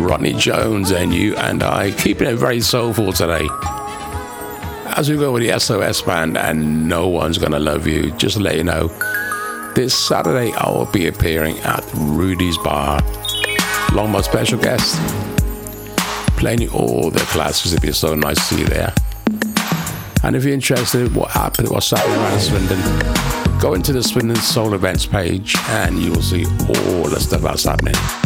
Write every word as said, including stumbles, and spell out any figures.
Rodney Jones and You and I, keeping it very soulful today. As we go with the S O S Band and No One's Gonna Love You, just to let you know, this Saturday I will be appearing at Rudy's Bar, along with my special guest, playing you all the classics. It'd be so nice to see you there. And if you're interested, what happened, what's happening around Swindon, go into the Swindon Soul Events page and you will see all the stuff that's happening.